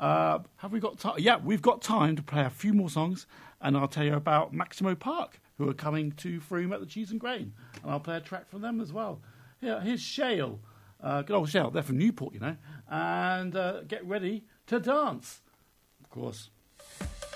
Have we got time? Yeah, we've got time to play a few more songs, and I'll tell you about Maximo Park, who are coming to Frome at the Cheese and Grain, and I'll play a track from them as well. Here's Shale, good old Shale. They're from Newport, you know, and get ready to dance, of course.